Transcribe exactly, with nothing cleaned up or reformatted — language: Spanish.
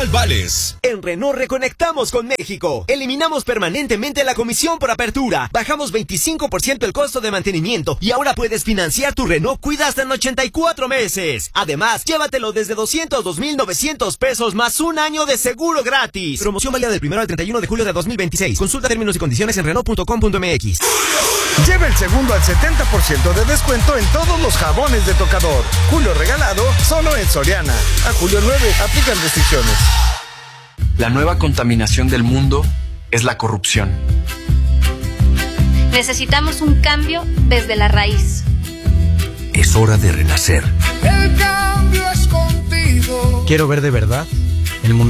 Comercial Vales. En Renault reconectamos con México. Eliminamos permanentemente la comisión por apertura. Bajamos veinticinco por ciento el costo de mantenimiento y ahora puedes financiar tu Renault Cuida hasta en ochenta y cuatro meses. Además, llévatelo desde doscientos dos mil novecientos pesos más un año de seguro gratis. Promoción válida del primero al treinta y uno de julio de dos mil veintiséis. Consulta términos y condiciones en Renault punto com punto m x. Lleva el segundo al setenta por ciento de descuento en todos los jabones de tocador. Julio regalado solo en Soriana. A julio nueve, aplican restricciones. La nueva contaminación del mundo es la corrupción. Necesitamos un cambio desde la raíz. Es hora de renacer. El cambio es contigo. Quiero ver de verdad el mundo